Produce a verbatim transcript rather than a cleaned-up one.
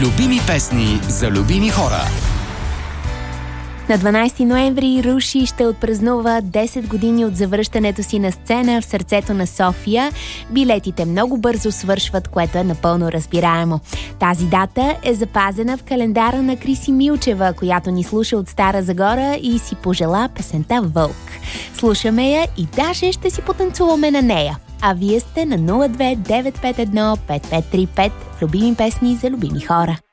Любими песни за любими хора. На дванайсети ноември Руши ще отпразнува десет години от завръщането си на сцена в сърцето на София. Билетите много бързо свършват, което е напълно разбираемо. Тази дата е запазена в календара на Криси Милчева, която ни слуша от Стара Загора и си пожела песента "Вълк". Слушаме я и даже ще си потанцуваме на нея. А вие сте на нула две девет пет едно пет пет три пет в Любими песни за любими хора.